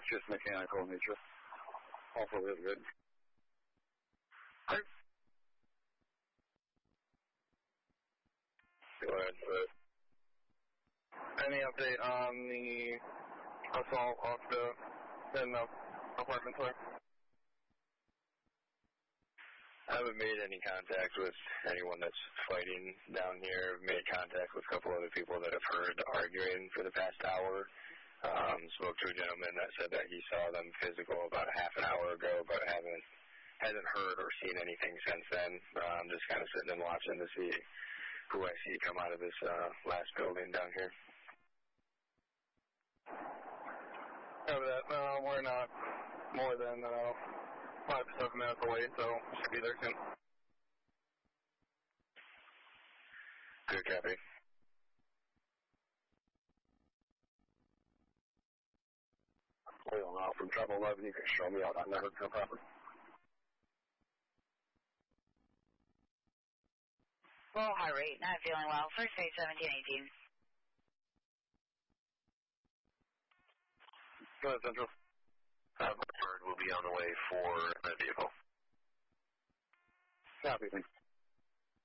it's just mechanical in nature. Hopefully it's good. Go ahead, but any update on the assault off in the apartment floor? I haven't made any contact with anyone that's fighting down here. I've made contact with a couple other people that have heard arguing for the past hour. Spoke to a gentleman that said that he saw them physical about a half an hour ago, but hasn't heard or seen anything since then. I'm just kind of sitting and watching to see who I see come out of this last building down here. Over that. We're not more than 5 to 7 minutes away, so should be there soon. Good copy. Well, now from Trouble 11, you can show me out on the Hurtco property. Low heart rate, not feeling well. First aid 1718. Go ahead, Central. Bird will be on the way for that vehicle. Copy, thanks.